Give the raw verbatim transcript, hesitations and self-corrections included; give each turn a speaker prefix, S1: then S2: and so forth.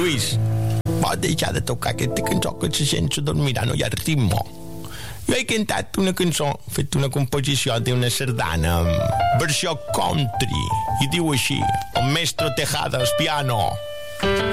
S1: Luis, pots deixar de tocar aquesta cançó que se sent dormirà, no hi ha ritme. Jo he cantat una cançó, fet una composició d'una sardana, versió country, i diu així: el mestre Tejada al piano.